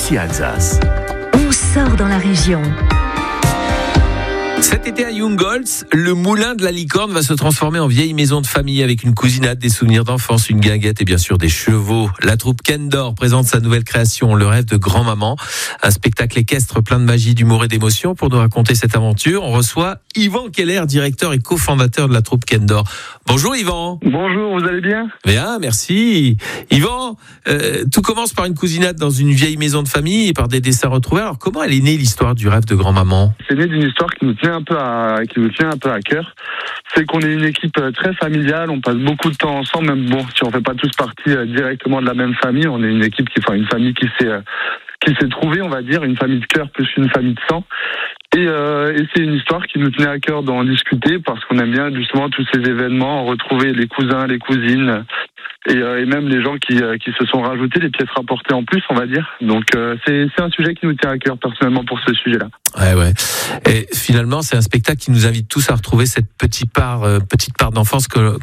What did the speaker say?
ici Alsace. On sort dans la région. Cet été à Jungholz, le moulin de la Licorne va se transformer en vieille maison de famille avec une cousinade, des souvenirs d'enfance, une guinguette et bien sûr des chevaux. La troupe Kendor présente sa nouvelle création, Le rêve de grand-maman. Un spectacle équestre plein de magie, d'humour et d'émotion. Pour nous raconter cette aventure, on reçoit Yvan Keller, directeur et cofondateur de la troupe Kendor. Bonjour Yvan. Bonjour, vous allez bien ? Bien, merci. Yvan, tout commence par une cousinade dans une vieille maison de famille et par des dessins retrouvés. Alors comment elle est née l'histoire du rêve de grand-maman ? C'est né d'une histoire qui nous tient un peu à cœur. C'est qu'on est une équipe très familiale, on passe beaucoup de temps ensemble, même si on fait pas tous partie directement de la même famille, on est une équipe une famille qui s'est trouvée, on va dire, une famille de cœur plus une famille de sang. Et c'est une histoire qui nous tenait à cœur d'en discuter parce qu'on aime bien justement tous ces événements, retrouver les cousins, les cousines et même les gens qui se sont rajoutés, les pièces rapportées en plus, on va dire. Donc c'est un sujet qui nous tient à cœur personnellement pour ce sujet-là. Ouais. Et finalement, c'est un spectacle qui nous invite tous à retrouver cette petite part d'enfance qu'on